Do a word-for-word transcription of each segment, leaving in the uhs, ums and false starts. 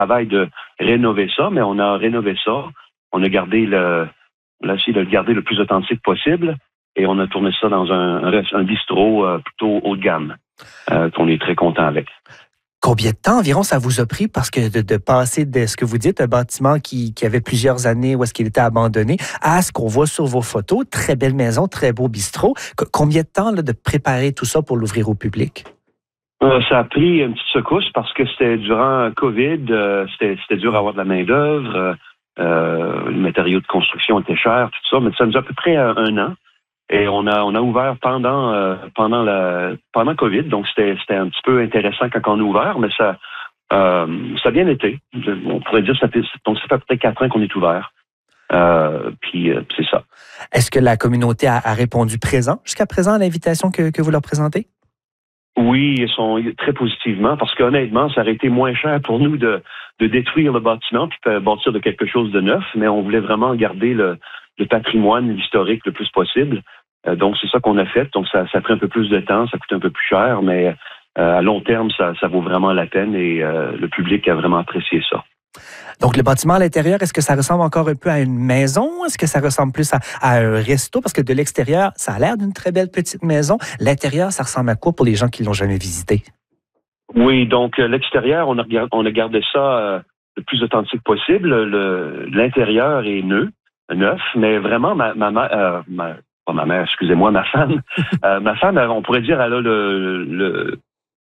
travail de rénover ça, mais on a rénové ça. On a gardé le, on a essayé de le garder le plus authentique possible et on a tourné ça dans un, un, un bistrot euh, plutôt haut de gamme, euh, qu'on est très content avec. Combien de temps environ ça vous a pris? Parce que de, de passer de ce que vous dites, un bâtiment qui, qui avait plusieurs années où est-ce qu'il était abandonné, à ce qu'on voit sur vos photos, très belle maison, très beau bistrot. C- combien de temps là, de préparer tout ça pour l'ouvrir au public? Euh, ça a pris une petite secousse parce que c'était durant COVID, euh, c'était, c'était dur à avoir de la main-d'œuvre, euh, euh, les matériaux de construction étaient chers, tout ça, mais ça nous a à peu près un, un an. Et on a on a ouvert pendant euh, pendant la pendant COVID, donc c'était c'était un petit peu intéressant quand on a ouvert, mais ça euh, ça a bien été. On pourrait dire ça fait donc ça fait peut-être quatre ans qu'on est ouvert. Euh, puis euh, c'est ça. Est-ce que la communauté a, a répondu présent jusqu'à présent à l'invitation que, que vous leur présentez? Oui, ils sont très positivement parce qu'honnêtement, ça aurait été moins cher pour nous de de détruire le bâtiment puis de bâtir de quelque chose de neuf, mais on voulait vraiment garder le le patrimoine historique le plus possible. Euh, donc, c'est ça qu'on a fait. Donc, ça, ça prend un peu plus de temps, ça coûte un peu plus cher, mais euh, à long terme, ça, ça vaut vraiment la peine et euh, le public a vraiment apprécié ça. Donc, le bâtiment à l'intérieur, est-ce que ça ressemble encore un peu à une maison? Est-ce que ça ressemble plus à, à un resto? Parce que de l'extérieur, ça a l'air d'une très belle petite maison. L'intérieur, ça ressemble à quoi pour les gens qui l'ont jamais visité? Oui, donc euh, l'extérieur, on a, on a gardé ça euh, le plus authentique possible. Le, l'intérieur est neuf, neuf, mais vraiment, ma, ma, euh, ma pas ma mère, excusez-moi, ma femme. Euh, ma femme, on pourrait dire, elle a le, le,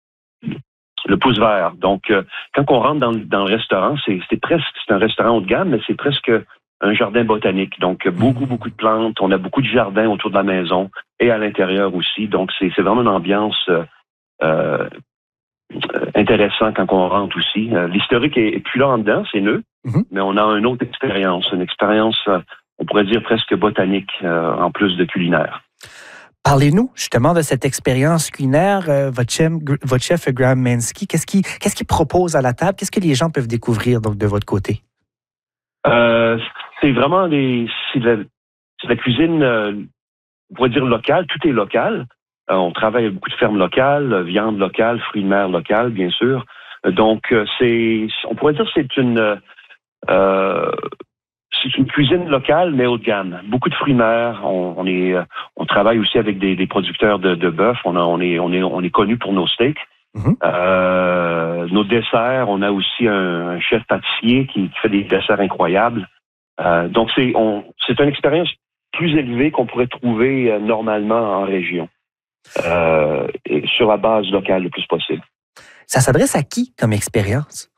le pouce vert. Donc, euh, quand on rentre dans, dans le restaurant, c'est, c'est presque, c'est un restaurant haut de gamme, mais c'est presque un jardin botanique. Donc, beaucoup, beaucoup de plantes. On a beaucoup de jardins autour de la maison et à l'intérieur aussi. Donc, c'est, c'est vraiment une ambiance euh, euh, intéressante quand on rentre aussi. Euh, l'historique est, est plus là en dedans, c'est neuf, mm-hmm. mais on a une autre expérience, une expérience... Euh, on pourrait dire presque botanique, euh, en plus de culinaire. Parlez-nous justement de cette expérience culinaire. Euh, votre, chef, votre chef Graham Menske, qu'est-ce qu'il, qu'est-ce qu'il propose à la table? Qu'est-ce que les gens peuvent découvrir donc, de votre côté? Euh, c'est vraiment des, c'est de la, c'est de la cuisine, euh, on pourrait dire locale, tout est local. Euh, on travaille avec beaucoup de fermes locales, viande locale, fruits de mer locales, bien sûr. Donc, euh, c'est, on pourrait dire que c'est une... Euh, C'est une cuisine locale, mais haut de gamme. Beaucoup de fruits de mer. On, on est, on travaille aussi avec des, des producteurs de, de bœuf. On, a, on est, on est, on est connu pour nos steaks. Mm-hmm. Euh, nos desserts. On a aussi un, un chef pâtissier qui, qui fait des desserts incroyables. Euh, donc c'est, on, c'est une expérience plus élevée qu'on pourrait trouver euh, normalement en région, euh, et sur la base locale le plus possible. Ça s'adresse à qui comme expérience?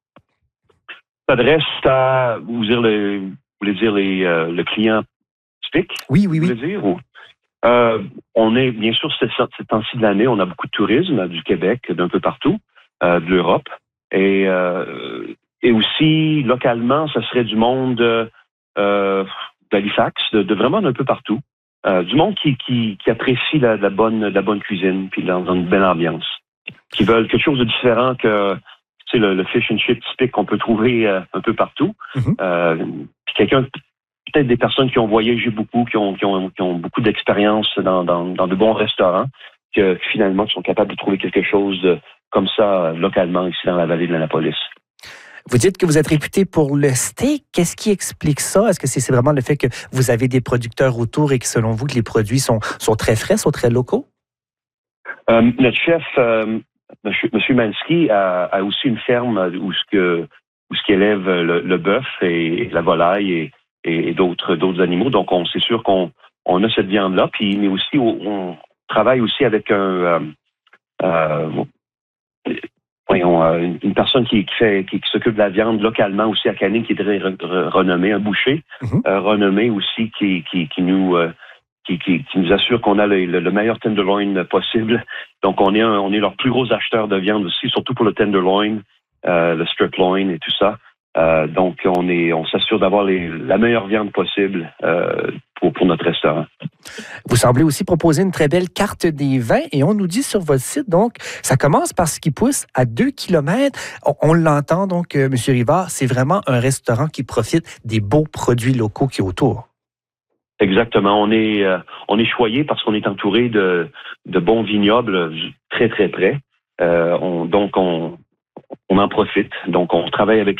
S'adresse à, vous dire le, vous voulez dire les, euh, le client typique? Oui, oui, oui. Vous voulez dire? Ou, euh, on est, bien sûr, cette, cette temps-ci de l'année, on a beaucoup de tourisme du Québec, d'un peu partout, euh, de l'Europe. Et, euh, et aussi, localement, ça serait du monde euh, d'Halifax, de, de vraiment d'un peu partout. Euh, du monde qui, qui, qui apprécie la, la, bonne, la bonne cuisine, puis dans, dans une belle ambiance. Qui veulent quelque chose de différent que... C'est le, le fish and chip typique qu'on peut trouver euh, un peu partout. Mm-hmm. Euh, puis quelqu'un, peut-être des personnes qui ont voyagé beaucoup, qui ont, qui ont, qui ont beaucoup d'expérience dans, dans, dans de bons restaurants, que finalement sont capables de trouver quelque chose de, comme ça localement ici dans la vallée de l'Annapolis. Vous dites que vous êtes réputé pour le steak. Qu'est-ce qui explique ça? Est-ce que c'est, c'est vraiment le fait que vous avez des producteurs autour et que selon vous, que les produits sont, sont très frais, sont très locaux? Euh, notre chef... Euh, Monsieur, Monsieur Menske a, a aussi une ferme où ce que où ce qui élève le, le bœuf et, et la volaille et, et, et d'autres d'autres animaux. Donc on c'est sûr qu'on on a cette viande là. Puis mais aussi on travaille aussi avec un euh, euh, voyons une, une personne qui, qui fait qui, qui s'occupe de la viande localement aussi à Canning, qui est très re, re, renommé, un boucher mm-hmm. euh, renommé aussi qui qui, qui nous euh, Qui, qui, qui nous assure qu'on a le, le, le meilleur tenderloin possible. Donc, on est, un, on est leur plus gros acheteur de viande aussi, surtout pour le tenderloin, euh, le strip loin et tout ça. Euh, donc, on est, on s'assure d'avoir les, la meilleure viande possible euh, pour, pour notre restaurant. Vous semblez aussi proposer une très belle carte des vins et on nous dit sur votre site, donc, ça commence par ce qui pousse à deux kilomètres. On, on l'entend, donc, euh, M. Rivard, c'est vraiment un restaurant qui profite des beaux produits locaux qui est autour. Exactement. On est euh, on est choyé parce qu'on est entouré de de bons vignobles très très près. Euh, on, donc on on en profite. Donc on travaille avec